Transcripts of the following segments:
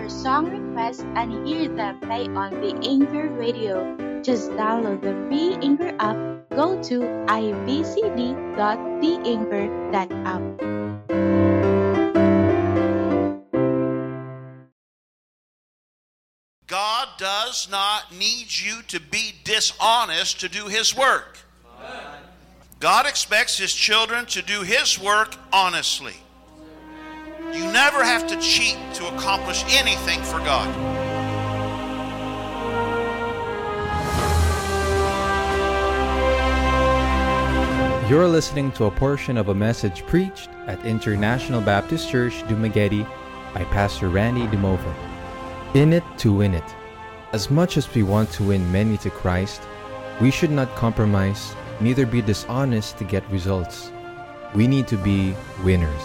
your song requests and hear them play on the Anchor Radio. Just download the free Anchor app, go to ibcd.theanchor.app. God does not need you to be dishonest to do His work. God expects His children to do His work honestly. You never have to cheat to accomplish anything for God. You're listening to a portion of a message preached at International Baptist Church, Dumaguete by Pastor Randy Dumova. In it to win it. As much as we want to win many to Christ, we should not compromise, neither be dishonest to get results. We need to be winners.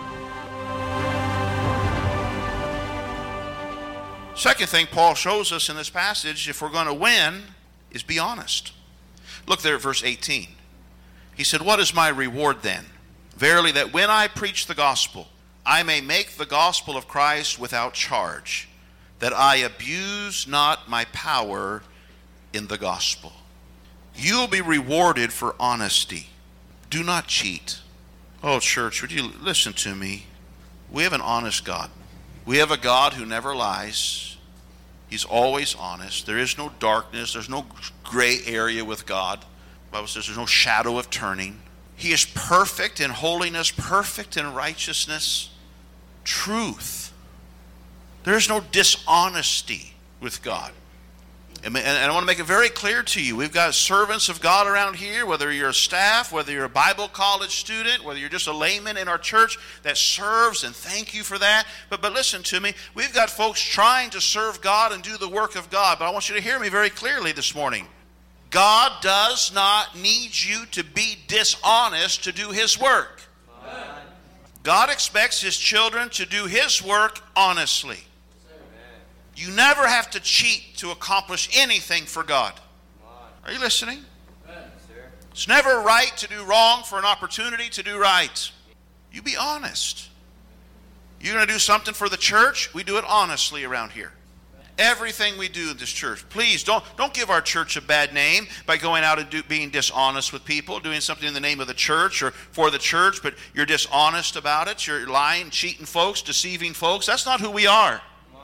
Second thing Paul shows us in this passage, if we're going to win, is be honest. Look there at verse 18. He said, "What is my reward then? Verily, that when I preach the gospel, I may make the gospel of Christ without charge, that I abuse not my power in the gospel." You'll be rewarded for honesty. Do not cheat. Oh, church, would you listen to me? We have an honest God. We have a God who never lies. He's always honest. There is no darkness. There's no gray area with God. The Bible says there's no shadow of turning. He is perfect in holiness, perfect in righteousness, truth. There is no dishonesty with God. And I want to make it very clear to you, we've got servants of God around here, whether you're a staff, whether you're a Bible college student, whether you're just a layman in our church that serves, and thank you for that. But listen to me, we've got folks trying to serve God and do the work of God. But I want you to hear me very clearly this morning. God does not need you to be dishonest to do His work. Amen. God expects His children to do His work honestly. You never have to cheat to accomplish anything for God. Are you listening? It's never right to do wrong for an opportunity to do right. You be honest. You're going to do something for the church? We do it honestly around here. Everything we do in this church. Please don't give our church a bad name by going out and being dishonest with people, doing something in the name of the church or for the church, but you're dishonest about it. You're lying, cheating folks, deceiving folks. That's not who we are.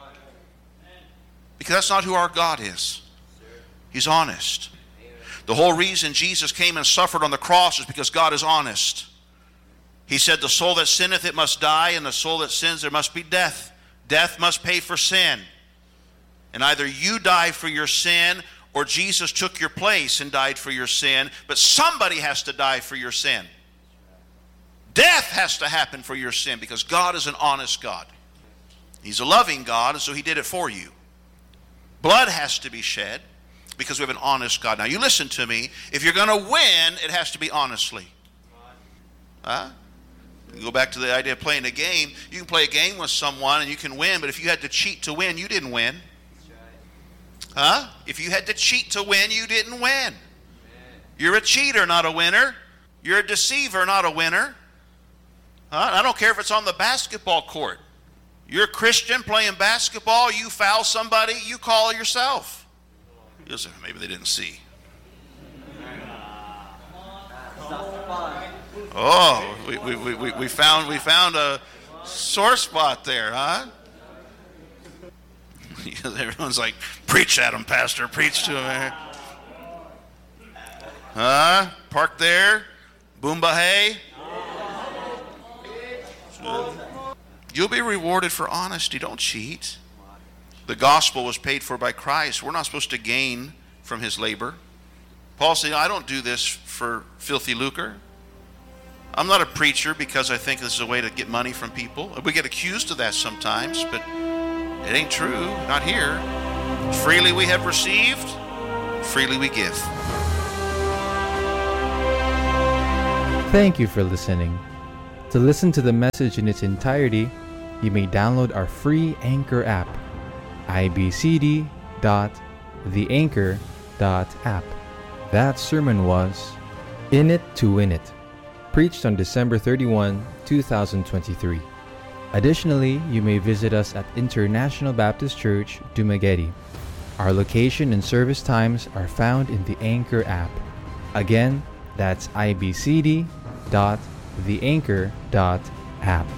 Because that's not who our God is. He's honest. The whole reason Jesus came and suffered on the cross is because God is honest. He said, "The soul that sinneth, it must die, and the soul that sins, there must be death. Death must pay for sin." And either you die for your sin, or Jesus took your place and died for your sin, but somebody has to die for your sin. Death has to happen for your sin, because God is an honest God. He's a loving God, and so He did it for you. Blood has to be shed because we have an honest God. Now you listen to me. If you're going to win, it has to be honestly. You go back to the idea of playing a game. You can play a game with someone and you can win, but if you had to cheat to win, you didn't win. If you had to cheat to win, you didn't win. You're a cheater, not a winner. You're a deceiver, not a winner. I don't care if it's on the basketball court. You're a Christian playing basketball, you foul somebody, you call yourself. You'll say, maybe they didn't see. Oh, we found a sore spot there, huh? Everyone's like, preach at him, Pastor, preach to him. Park there, Boomba hey. You'll be rewarded for honesty. Don't cheat. The gospel was paid for by Christ. We're not supposed to gain from His labor. Paul said, I don't do this for filthy lucre. I'm not a preacher because I think this is a way to get money from people. We get accused of that sometimes, but it ain't true. Not here. Freely we have received, freely we give. Thank you for listening. To listen to the message in its entirety, you may download our free Anchor app, ibcd.theanchor.app. That sermon was In It to Win It, preached on December 31, 2023. Additionally, you may visit us at International Baptist Church, Dumaguete. Our location and service times are found in the Anchor app. Again, that's ibcd.theanchor.app.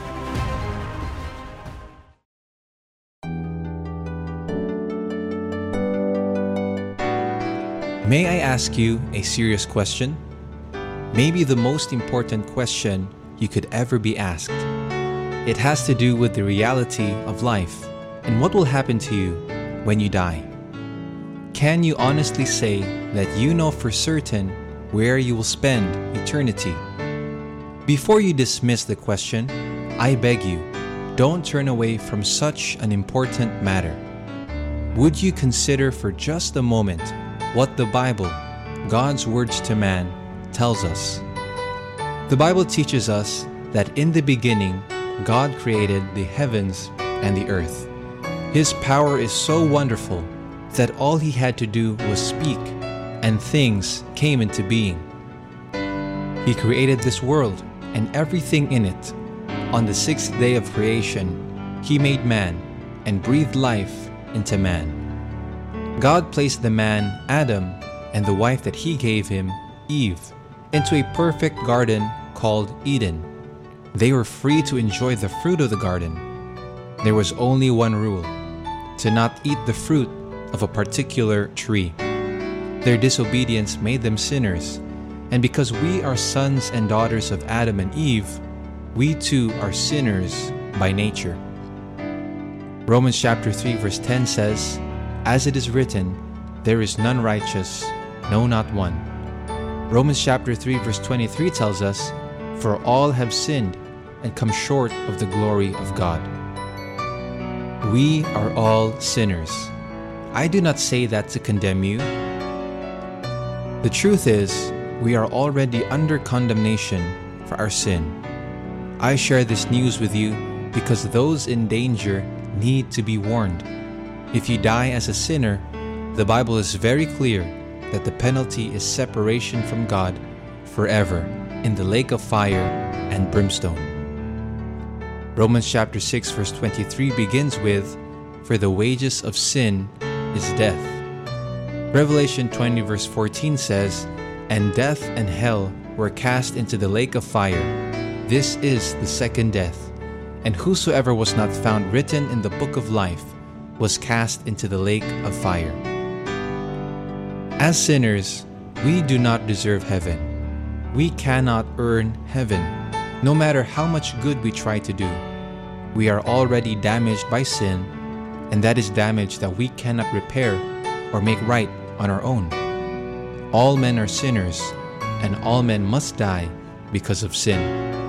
May I ask you a serious question? Maybe the most important question you could ever be asked. It has to do with the reality of life and what will happen to you when you die. Can you honestly say that you know for certain where you will spend eternity? Before you dismiss the question, I beg you, don't turn away from such an important matter. Would you consider for just a moment what the Bible, God's words to man, tells us? The Bible teaches us that in the beginning, God created the heavens and the earth. His power is so wonderful that all he had to do was speak, and things came into being. He created this world and everything in it. On the sixth day of creation, he made man and breathed life into man. God placed the man, Adam, and the wife that he gave him, Eve, into a perfect garden called Eden. They were free to enjoy the fruit of the garden. There was only one rule: to not eat the fruit of a particular tree. Their disobedience made them sinners, and because we are sons and daughters of Adam and Eve, we too are sinners by nature. Romans chapter 3 verse 10 says, "As it is written, there is none righteous, no, not one." Romans chapter 3 verse 23 tells us, "For all have sinned and come short of the glory of God." We are all sinners. I do not say that to condemn you. The truth is, we are already under condemnation for our sin. I share this news with you because those in danger need to be warned. If you die as a sinner, the Bible is very clear that the penalty is separation from God forever in the lake of fire and brimstone. Romans chapter 6 verse 23 begins with, "For the wages of sin is death." Revelation 20 verse 14 says, "And death and hell were cast into the lake of fire. This is the second death. And whosoever was not found written in the book of life was cast into the lake of fire." As sinners, we do not deserve heaven. We cannot earn heaven, no matter how much good we try to do. We are already damaged by sin, and that is damage that we cannot repair or make right on our own. All men are sinners, and all men must die because of sin.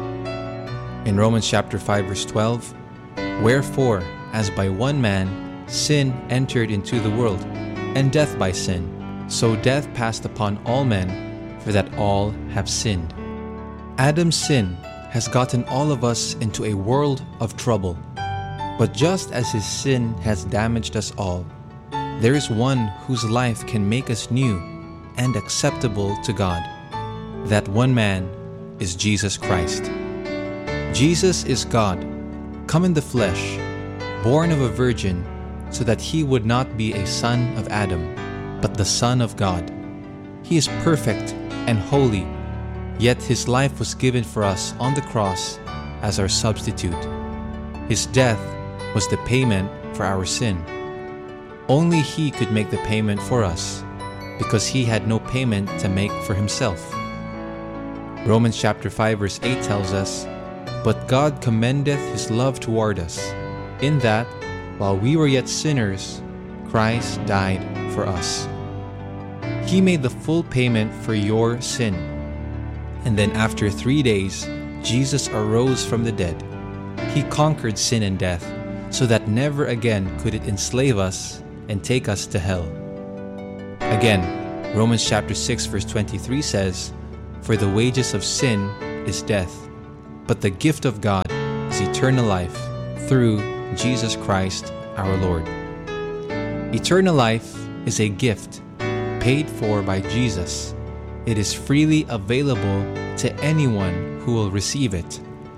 In Romans chapter 5 verse 12, "Wherefore, as by one man sin entered into the world, and death by sin, so death passed upon all men, for that all have sinned." Adam's sin has gotten all of us into a world of trouble. But just as his sin has damaged us all, there is one whose life can make us new and acceptable to God. That one man is Jesus Christ. Jesus is God, come in the flesh, born of a virgin, so that he would not be a son of Adam, but the Son of God. He is perfect and holy, yet his life was given for us on the cross as our substitute. His death was the payment for our sin. Only he could make the payment for us, because he had no payment to make for himself. Romans chapter 5 verse 8 tells us, "But God commendeth his love toward us, in that, while we were yet sinners, Christ died for us." He made the full payment for your sin. And then after 3 days, Jesus arose from the dead. He conquered sin and death, so that never again could it enslave us and take us to hell. Again, Romans chapter 6 verse 23 says, "For the wages of sin is death, but the gift of God is eternal life through Jesus Christ our Lord." Eternal life is a gift paid for by Jesus. It is freely available to anyone who will receive it.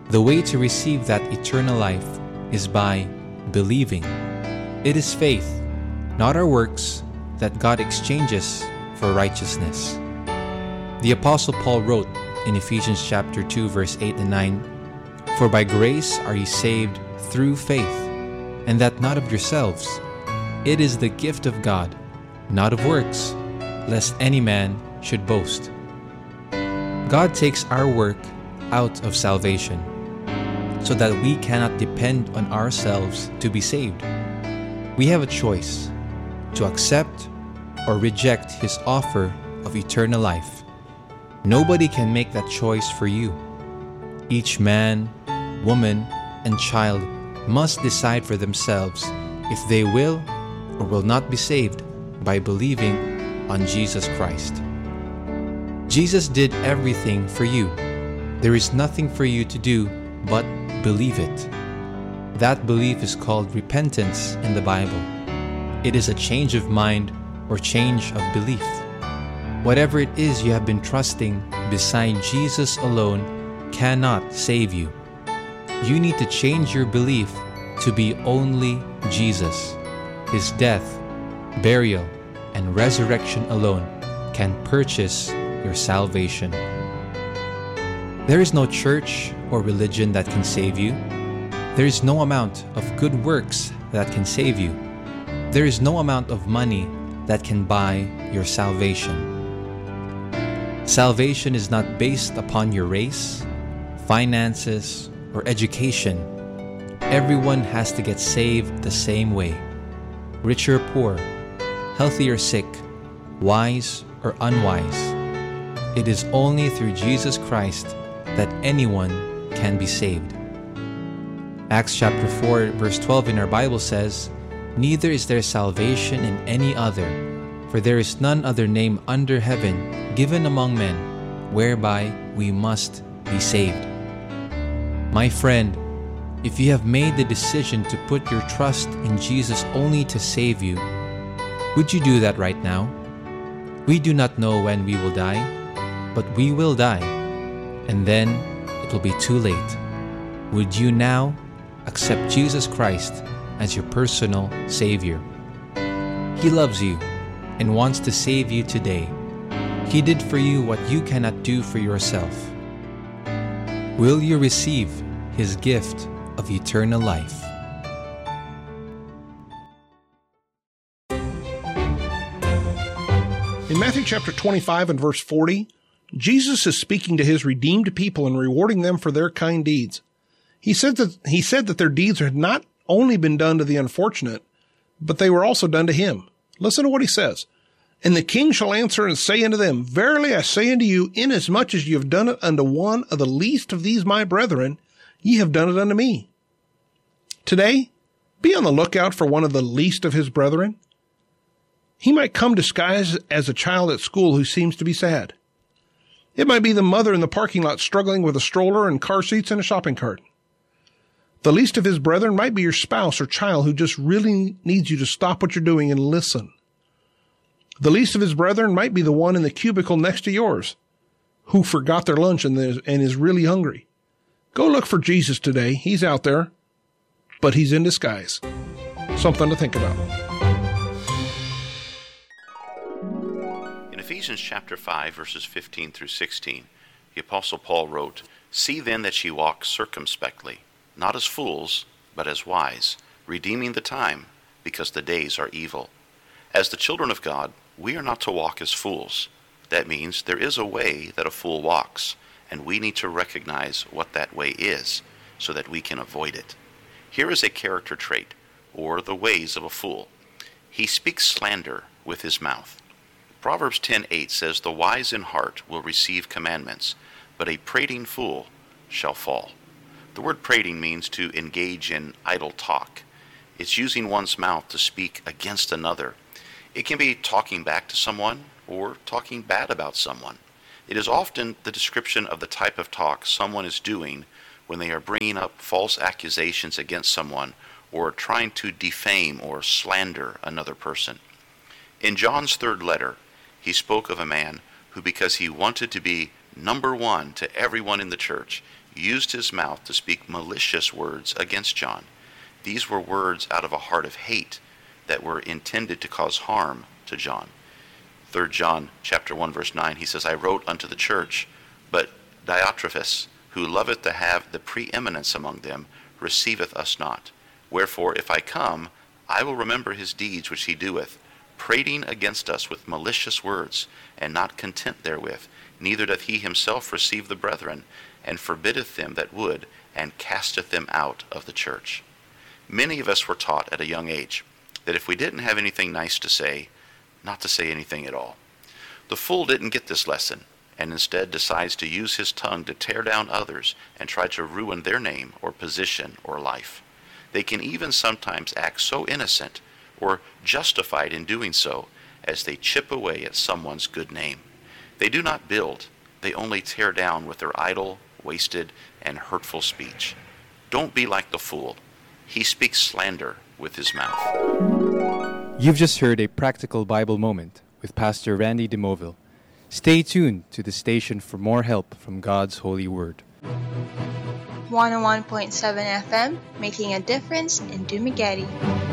The way to receive that eternal life is by believing. It is faith, not our works, that God exchanges for righteousness. The Apostle Paul wrote in Ephesians chapter 2, verse 8 and 9, "For by grace are ye saved through faith, and that not of yourselves. It is the gift of God, not of works, lest any man should boast." God takes our work out of salvation, so that we cannot depend on ourselves to be saved. We have a choice to accept or reject His offer of eternal life. Nobody can make that choice for you. Each man, woman, and child must decide for themselves if they will or will not be saved by believing on Jesus Christ. Jesus did everything for you. There is nothing for you to do but believe it. That belief is called repentance in the Bible. It is a change of mind or change of belief. Whatever it is you have been trusting beside Jesus alone cannot save you. You need to change your belief to be only Jesus. His death, burial, and resurrection alone can purchase your salvation. There is no church or religion that can save you. There is no amount of good works that can save you. There is no amount of money that can buy your salvation. Salvation is not based upon your race, finances, or education. Everyone has to get saved the same way. Rich or poor, healthy or sick, wise or unwise. It is only through Jesus Christ that anyone can be saved. Acts chapter 4 verse 12 in our Bible says, "Neither is there salvation in any other, for there is none other name under heaven given among men, whereby we must be saved." My friend, if you have made the decision to put your trust in Jesus only to save you, would you do that right now? We do not know when we will die, but we will die, and then it will be too late. Would you now accept Jesus Christ as your personal Savior? He loves you and wants to save you today. He did for you what you cannot do for yourself. Will you receive His gift of eternal life? In Matthew chapter 25 and verse 40, Jesus is speaking to His redeemed people and rewarding them for their kind deeds. He said that their deeds had not only been done to the unfortunate, but they were also done to Him. Listen to what He says. "And the king shall answer and say unto them, Verily I say unto you, inasmuch as you have done it unto one of the least of these my brethren, ye have done it unto me." Today, be on the lookout for one of the least of his brethren. He might come disguised as a child at school who seems to be sad. It might be the mother in the parking lot struggling with a stroller and car seats and a shopping cart. The least of his brethren might be your spouse or child who just really needs you to stop what you're doing and listen. The least of his brethren might be the one in the cubicle next to yours who forgot their lunch and is really hungry. Go look for Jesus today. He's out there, but He's in disguise. Something to think about. In Ephesians chapter 5, verses 15 through 16, the Apostle Paul wrote, "See then that ye walk circumspectly, not as fools, but as wise, redeeming the time, because the days are evil. As the children of God, we are not to walk as fools." That means there is a way that a fool walks, and we need to recognize what that way is, so that we can avoid it. Here is a character trait, or the ways of a fool. He speaks slander with his mouth. Proverbs 10:8 says, "The wise in heart will receive commandments, but a prating fool shall fall." The word prating means to engage in idle talk. It's using one's mouth to speak against another. It can be talking back to someone or talking bad about someone. It is often the description of the type of talk someone is doing when they are bringing up false accusations against someone or trying to defame or slander another person. In John's third letter, he spoke of a man who, because he wanted to be number one to everyone in the church, used his mouth to speak malicious words against John. These were words out of a heart of hate that were intended to cause harm to John. 3 John chapter 1 verse 9, he says, I wrote unto the church, but Diotrephes, who loveth to have the preeminence among them, receiveth us not. Wherefore, if I come, I will remember his deeds which he doeth, prating against us with malicious words, and not content therewith. Neither doth he himself receive the brethren, and forbiddeth them that would, and casteth them out of the church. Many of us were taught at a young age that if we didn't have anything nice to say, not to say anything at all. The fool didn't get this lesson, and instead decides to use his tongue to tear down others and try to ruin their name or position or life. They can even sometimes act so innocent or justified in doing so as they chip away at someone's good name. They do not build, they only tear down with their idle, wasted, and hurtful speech. Don't be like the fool. He speaks slander with his mouth. You've just heard a practical Bible moment with Pastor Randy DeMoville. Stay tuned to the station for more help from God's holy word. 101.7 FM, making a difference in Dumaguete.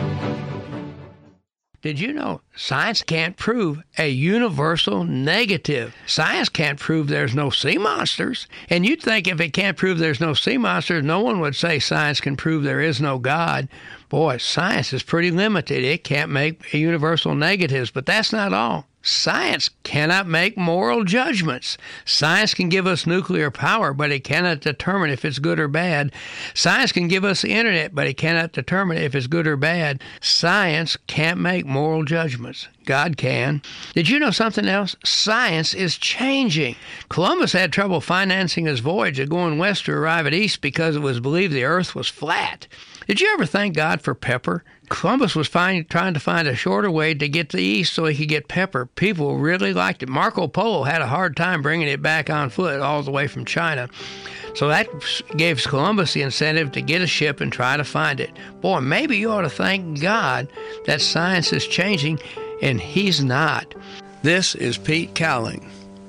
Did you know science can't prove a universal negative? Science can't prove there's no sea monsters. And you'd think if it can't prove there's no sea monsters, no one would say science can prove there is no God. Boy, science is pretty limited. It can't make universal negatives, but that's not all. Science cannot make moral judgments. Science can give us nuclear power, but it cannot determine if it's good or bad. Science can give us the internet, but it cannot determine if it's good or bad. Science can't make moral judgments. God can. Did you know something else? Science is changing. Columbus had trouble financing his voyage of going west to arrive at east because it was believed the earth was flat. Did you ever thank God for pepper? Columbus was trying to find a shorter way to get to the east so he could get pepper. People really liked it. Marco Polo had a hard time bringing it back on foot all the way from China. So that gave Columbus the incentive to get a ship and try to find it. Boy, maybe you ought to thank God that science is changing, and he's not. This is Pete Cowling.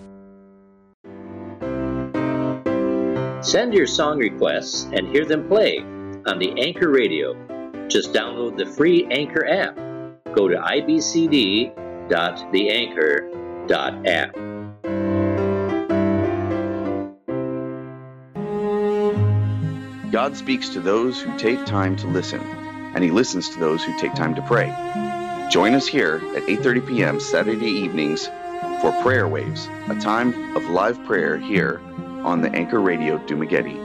Send your song requests and hear them play on the Anchor Radio. Just download the free Anchor app. Go to ibcd.theanchor.app. God speaks to those who take time to listen, and He listens to those who take time to pray. Join us here at 8:30 p.m. Saturday evenings for Prayer Waves, a time of live prayer here on the Anchor Radio Dumaguete.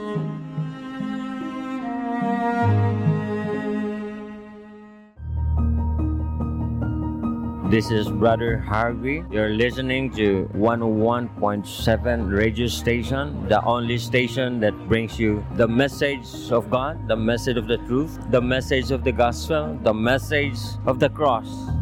This is Brother Harvey. You're listening to 101.7 radio station, the only station that brings you the message of God, the message of the truth, the message of the gospel, the message of the cross.